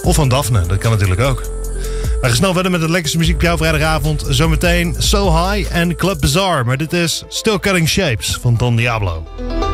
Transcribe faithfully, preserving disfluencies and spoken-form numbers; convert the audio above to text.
Of van Daphne, dat kan natuurlijk ook. We gaan snel verder met de lekkerste muziek op jouw vrijdagavond. Zometeen So High en Club Bazaar. Maar dit is Still Cutting Shapes van Don Diablo.